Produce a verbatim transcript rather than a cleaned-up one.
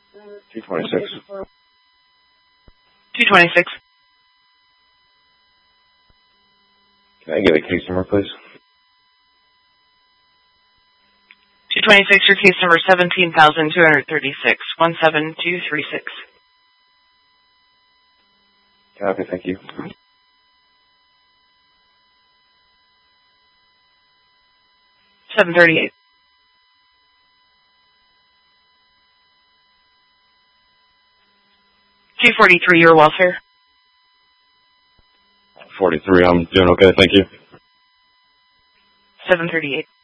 two twenty-six. two twenty-six. Can I get a case number, please? two twenty-six, your case number seventeen thousand two hundred thirty-six, one seven two three six. Copy, thank you. seven thirty-eight. two forty-three, your welfare. forty-three, I'm doing okay, thank you. seven thirty-eight.